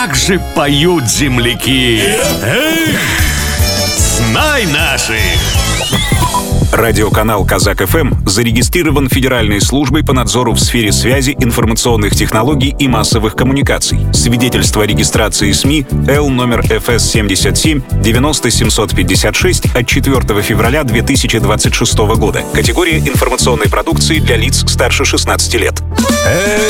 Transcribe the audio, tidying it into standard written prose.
как же поют земляки! Эх, знай наших! Радиоканал «Казак-ФМ» зарегистрирован Федеральной службой по надзору в сфере связи, информационных технологий и массовых коммуникаций. Свидетельство о регистрации СМИ Л номер ФС 77 90 756 от 4 февраля 2026 года. Категория информационной продукции для лиц старше 16 лет.